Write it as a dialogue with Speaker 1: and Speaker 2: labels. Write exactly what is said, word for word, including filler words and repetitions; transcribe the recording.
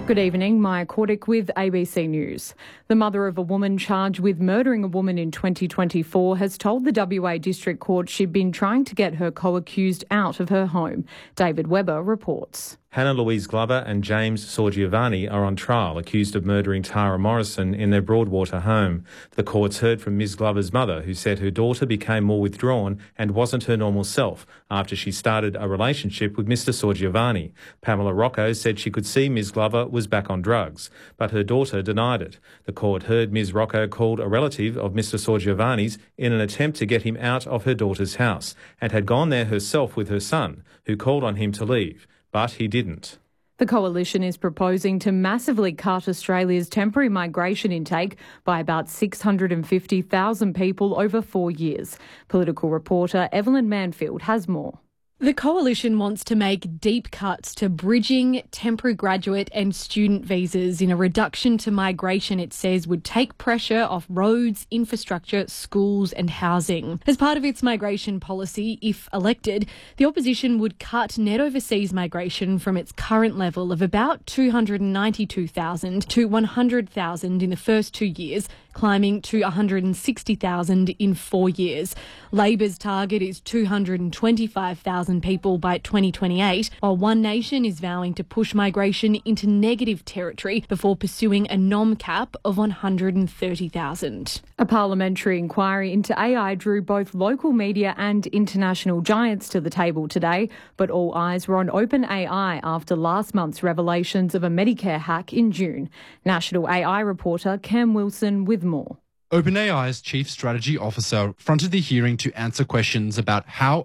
Speaker 1: Good evening, Maya Kordick with A B C News. The mother of a woman charged with murdering a woman in twenty twenty-four has told the W A District Court she'd been trying to get her co-accused out of her home. David Webber reports.
Speaker 2: Hannah Louise Glover and James Sorgiovanni are on trial, accused of murdering Tara Morrison in their Broadwater home. The courts heard from Miz Glover's mother, who said her daughter became more withdrawn and wasn't her normal self after she started a relationship with Mister Sorgiovanni. Pamela Rocco said she could see Miz Glover was back on drugs, but her daughter denied it. The court heard Miz Rocco called a relative of Mister Sorgiovanni's in an attempt to get him out of her daughter's house and had gone there herself with her son, who called on him to leave. But he didn't.
Speaker 1: The Coalition is proposing to massively cut Australia's temporary migration intake by about six hundred fifty thousand people over four years. Political reporter Evelyn Manfield has more.
Speaker 3: The Coalition wants to make deep cuts to bridging, temporary graduate and student visas in a reduction to migration it says would take pressure off roads, infrastructure, schools and housing. As part of its migration policy, if elected, the opposition would cut net overseas migration from its current level of about two hundred ninety-two thousand to one hundred thousand in the first two years, climbing to one hundred sixty thousand in four years. Labor's target is two hundred twenty-five thousand people by twenty twenty-eight, while One Nation is vowing to push migration into negative territory before pursuing a nom cap of one hundred thirty thousand.
Speaker 1: A parliamentary inquiry into A I drew both local media and international giants to the table today, but all eyes were on OpenAI after last month's revelations of a Medicare hack in June. National A I reporter Cam Wilson with more.
Speaker 4: OpenAI's Chief Strategy Officer fronted the hearing to answer questions about how